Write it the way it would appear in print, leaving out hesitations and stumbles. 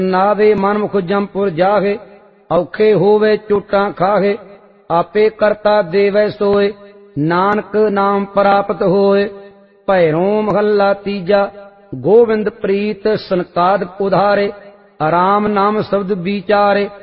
ਨਾਵੇ ਮਨਮੁਖ ਜੰਪੁਰ ਜਾਹੇ, ਔਖੇ ਹੋਵੇ ਚੋਟਾਂ ਖਾਹੇ। ਆਪੇ ਕਰਤਾ ਦੇਵੈ ਸੋਏ, ਨਾਨਕ ਨਾਮ ਪ੍ਰਾਪਤ ਹੋਏ। ਭੈਰੋਂ ਮਹੱਲਾ ਤੀਜਾ। ਗੋਵਿੰਦ ਪ੍ਰੀਤ ਸਨਕਾਦ ਉਧਾਰੇ, ਰਾਮ ਨਾਮ ਸ਼ਬਦ ਵਿਚਾਰੇ।